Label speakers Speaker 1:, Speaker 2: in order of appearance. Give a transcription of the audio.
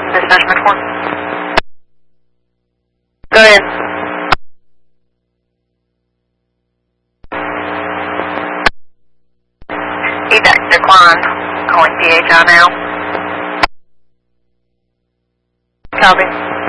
Speaker 1: Dispatch 4. Go ahead. Feedback declined. Calling DHI now. Copy.